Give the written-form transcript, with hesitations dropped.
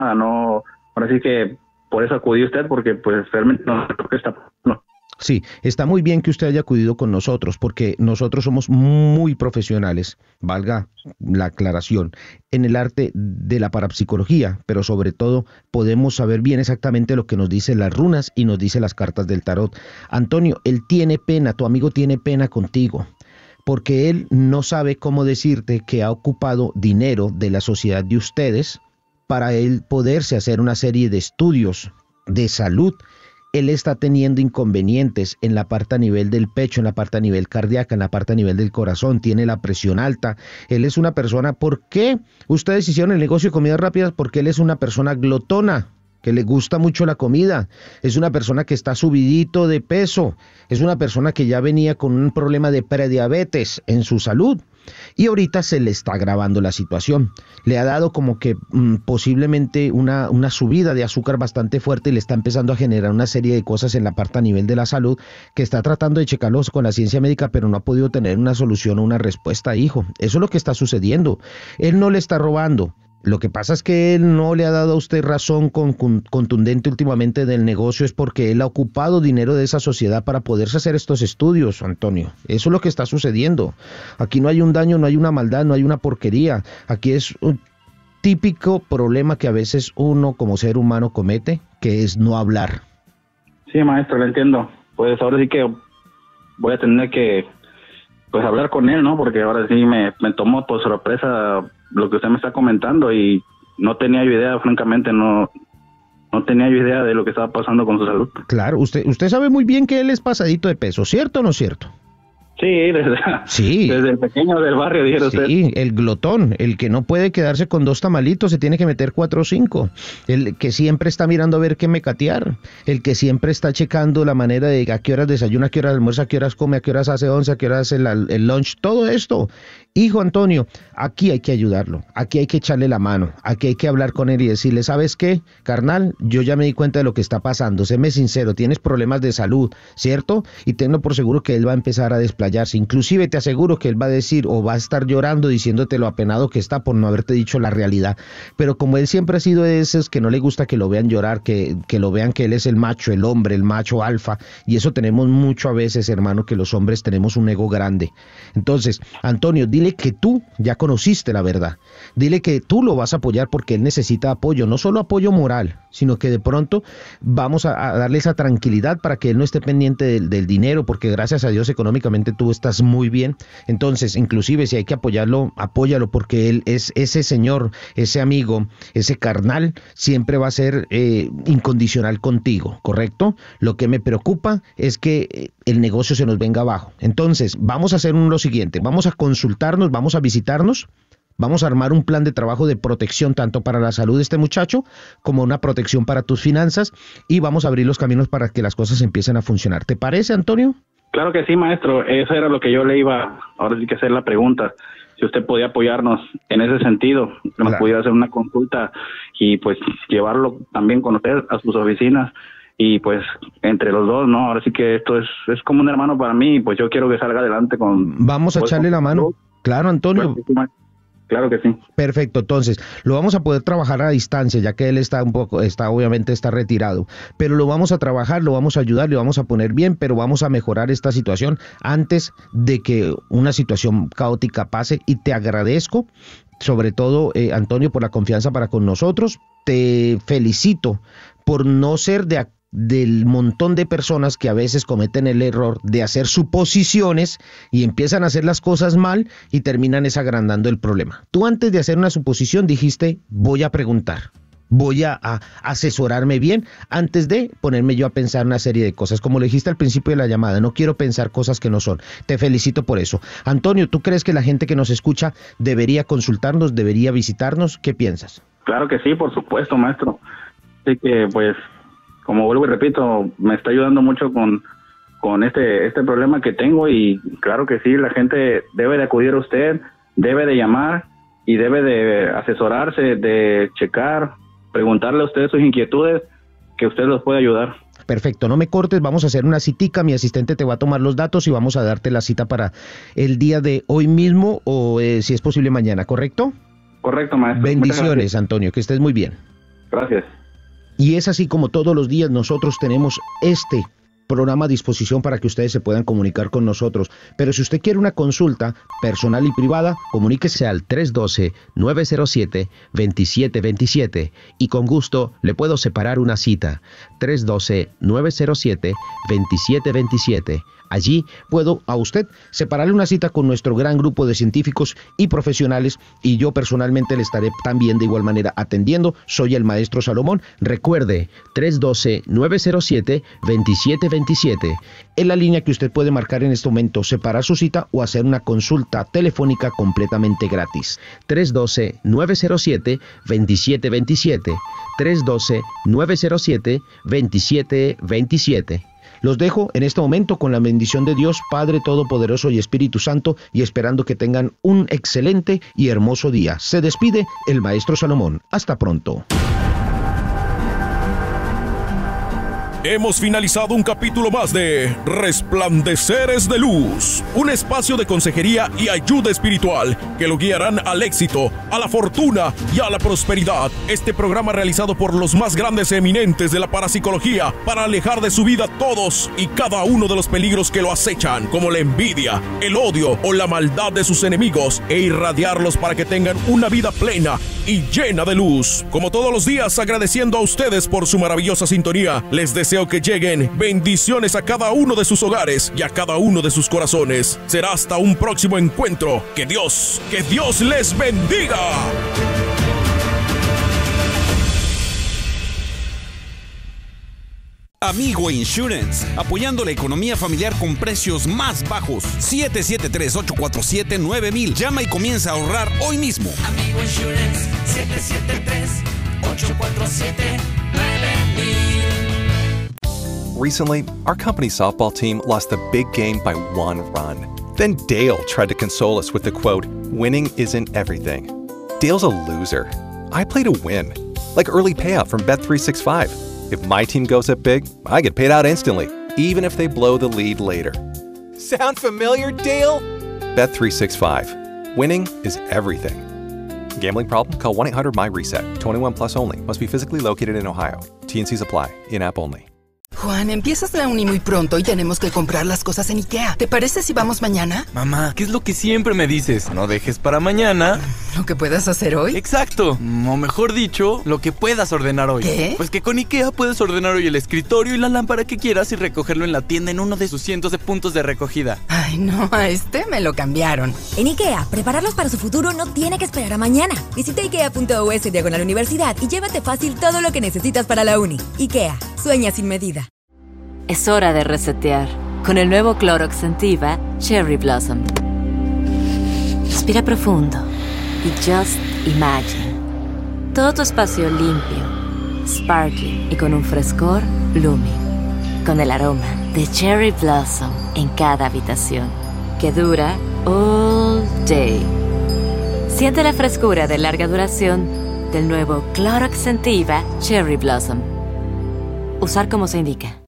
no, ahora sí que por eso acudí a usted, porque pues realmente no sé lo que está pasando. Sí, está muy bien que usted haya acudido con nosotros, porque nosotros somos muy profesionales, valga la aclaración, en el arte de la parapsicología, pero sobre todo podemos saber bien exactamente lo que nos dicen las runas y nos dicen las cartas del tarot. Antonio, él tiene pena, tu amigo tiene pena contigo, porque él no sabe cómo decirte que ha ocupado dinero de la sociedad de ustedes para él poderse hacer una serie de estudios de salud. Él está teniendo inconvenientes en la parte a nivel del pecho, en la parte a nivel cardíaca, en la parte a nivel del corazón, tiene la presión alta. Él es una persona, ¿por qué ustedes hicieron el negocio de comidas rápidas? Porque él es una persona glotona, que le gusta mucho la comida, es una persona que está subidito de peso, es una persona que ya venía con un problema de prediabetes en su salud. Y ahorita se le está agravando la situación. Le ha dado como que posiblemente una subida de azúcar bastante fuerte y le está empezando a generar una serie de cosas en la parte a nivel de la salud que está tratando de checarlos con la ciencia médica, pero no ha podido tener una solución o una respuesta, hijo. Eso es lo que está sucediendo. Él no le está robando. Lo que pasa es que él no le ha dado a usted razón contundente últimamente del negocio, es porque él ha ocupado dinero de esa sociedad para poderse hacer estos estudios, Antonio. Eso es lo que está sucediendo. Aquí no hay un daño, no hay una maldad, no hay una porquería. Aquí es un típico problema que a veces uno como ser humano comete, que es no hablar. Sí, maestro, lo entiendo. Pues ahora sí que voy a tener que pues hablar con él, ¿no? Porque ahora sí me tomó por sorpresa lo que usted me está comentando y no tenía yo idea, francamente, no tenía yo idea de lo que estaba pasando con su salud. Claro, usted sabe muy bien que él es pasadito de peso, ¿cierto o no es cierto? Sí, desde el pequeño del barrio, dijeron usted. Sí, el glotón, el que no puede quedarse con 2 tamalitos, se tiene que meter 4 o 5, el que siempre está mirando a ver qué mecatear, el que siempre está checando la manera de a qué horas desayuna, a qué horas almuerza, a qué horas come, a qué horas hace once, a qué horas hace el lunch, todo esto. Hijo Antonio, aquí hay que ayudarlo, aquí hay que echarle la mano, aquí hay que hablar con él y decirle, ¿sabes qué, carnal? Yo ya me di cuenta de lo que está pasando, séme sincero, tienes problemas de salud, ¿cierto? Y tenlo por seguro que él va a empezar a desplayarse, inclusive te aseguro que él va a decir o va a estar llorando diciéndote lo apenado que está por no haberte dicho la realidad, pero como él siempre ha sido de esos que no le gusta que lo vean llorar, que lo vean que él es el macho, el hombre, el macho alfa, y eso tenemos mucho a veces, hermano, que los hombres tenemos un ego grande. Entonces, Antonio, dile que tú ya conociste la verdad, dile que tú lo vas a apoyar porque él necesita apoyo, no solo apoyo moral, sino que de pronto vamos a darle esa tranquilidad para que él no esté pendiente del dinero, porque gracias a Dios económicamente tú estás muy bien. Entonces, inclusive si hay que apoyarlo, apóyalo, porque él es ese señor, ese amigo, ese carnal, siempre va a ser incondicional contigo, ¿correcto? Lo que me preocupa es que el negocio se nos venga abajo. Entonces, vamos a hacer lo siguiente, vamos a consultarnos, vamos a visitarnos, vamos a armar un plan de trabajo de protección tanto para la salud de este muchacho como una protección para tus finanzas y vamos a abrir los caminos para que las cosas empiecen a funcionar. ¿Te parece, Antonio? Claro que sí, maestro. Eso era lo que yo le iba ahora sí que hacer la pregunta. Si usted podía apoyarnos en ese sentido, que nos pudiera hacer una consulta y pues llevarlo también con usted a sus oficinas y pues entre los dos, ¿no? Ahora sí que esto es como un hermano para mí y pues yo quiero que salga adelante con... Vamos a echarle la mano. Claro, Antonio. Claro que sí. Perfecto, entonces lo vamos a poder trabajar a distancia, ya que él obviamente está retirado, pero lo vamos a trabajar, lo vamos a ayudar, lo vamos a poner bien, pero vamos a mejorar esta situación antes de que una situación caótica pase y te agradezco, sobre todo Antonio, por la confianza para con nosotros, te felicito por no ser del montón de personas que a veces cometen el error de hacer suposiciones y empiezan a hacer las cosas mal y terminan agrandando el problema. Tú antes de hacer una suposición dijiste, voy a preguntar, voy a asesorarme bien antes de ponerme yo a pensar una serie de cosas. Como lo dijiste al principio de la llamada, no quiero pensar cosas que no son. Te felicito por eso. Antonio, ¿tú crees que la gente que nos escucha debería consultarnos, debería visitarnos? ¿Qué piensas? Claro que sí, por supuesto, maestro. Así que pues... Como vuelvo y repito, me está ayudando mucho con este problema que tengo y claro que sí, la gente debe de acudir a usted, debe de llamar y debe de asesorarse, de checar, preguntarle a usted sus inquietudes, que usted los puede ayudar. Perfecto, no me cortes, vamos a hacer una citica, mi asistente te va a tomar los datos y vamos a darte la cita para el día de hoy mismo o si es posible mañana, ¿correcto? Correcto, maestro. Bendiciones, Antonio, que estés muy bien. Gracias. Y es así como todos los días nosotros tenemos este programa a disposición para que ustedes se puedan comunicar con nosotros. Pero si usted quiere una consulta personal y privada, comuníquese al 312-907-2727 y con gusto le puedo separar una cita. 312-907-2727. Allí puedo a usted separarle una cita con nuestro gran grupo de científicos y profesionales, y yo personalmente le estaré también de igual manera atendiendo. Soy el maestro Salomón. Recuerde, 312-907-2727. Es la línea que usted puede marcar en este momento, separar su cita o hacer una consulta telefónica completamente gratis. 312-907-2727. 312-907-2727. Los dejo en este momento con la bendición de Dios, Padre Todopoderoso y Espíritu Santo, y esperando que tengan un excelente y hermoso día. Se despide el maestro Salomón. Hasta pronto. Hemos finalizado un capítulo más de Resplandeceres de Luz, un espacio de consejería y ayuda espiritual que lo guiarán al éxito, a la fortuna y a la prosperidad. Este programa realizado por los más grandes eminentes de la parapsicología para alejar de su vida todos y cada uno de los peligros que lo acechan, como la envidia, el odio o la maldad de sus enemigos, e irradiarlos para que tengan una vida plena y llena de luz. Como todos los días, agradeciendo a ustedes por su maravillosa sintonía, les deseo que lleguen bendiciones a cada uno de sus hogares y a cada uno de sus corazones. Será hasta un próximo encuentro. Que Dios les bendiga. Amigo Insurance, apoyando la economía familiar con precios más bajos. 773-847-9000. Llama y comienza a ahorrar hoy mismo. Amigo Insurance, 773-847-9000. Recently, our company's softball team lost the big game by 1 run. Then Dale tried to console us with the quote, "Winning isn't everything." Dale's a loser. I play to win. Like early payout from Bet365. If my team goes up big, I get paid out instantly, even if they blow the lead later. Sound familiar, Dale? Bet365. Winning is everything. Gambling problem? Call 1-800-MY-RESET. 21 plus only. Must be physically located in Ohio. T&Cs apply. In-app only. Juan, empiezas la uni muy pronto y tenemos que comprar las cosas en IKEA. ¿Te parece si vamos mañana? Mamá, ¿qué es lo que siempre me dices? No dejes para mañana ¿lo que puedas hacer hoy? Exacto, o mejor dicho, lo que puedas ordenar hoy. ¿Qué? Pues que con IKEA puedes ordenar hoy el escritorio y la lámpara que quieras y recogerlo en la tienda en uno de sus cientos de puntos de recogida. Ay, no, a este me lo cambiaron. En IKEA, prepararlos para su futuro no tiene que esperar a mañana. Visita ikea.us/universidad y llévate fácil todo lo que necesitas para la uni. IKEA, sueña sin medida. Es hora de resetear con el nuevo Clorox Scentiva Cherry Blossom. Respira profundo y just imagine. Todo tu espacio limpio, sparkling y con un frescor blooming. Con el aroma de Cherry Blossom en cada habitación, que dura all day. Siente la frescura de larga duración del nuevo Clorox Scentiva Cherry Blossom. Usar como se indica.